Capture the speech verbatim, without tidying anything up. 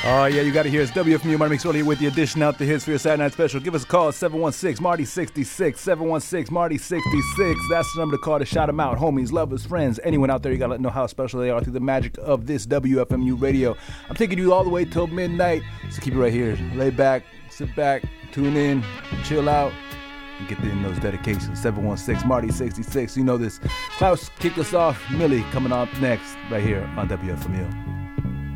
Oh, yeah, you got to hear it's W F M U. Marty McSorley with the addition out the hits for your Saturday Night Special. Give us a call, seven one six, Marty sixty-six, seven one six, Marty sixty-six. That's the number to call to shout them out. Homies, lovers, friends, anyone out there, you got to let them know how special they are through the magic of this W F M U radio. I'm taking you all the way till midnight, so keep it right here. Lay back, sit back, tune in, chill out, and get in those dedications. seven one six, Marty sixty-six. You know this. Klaus kicked us off. Millie coming up next right here on W F M U.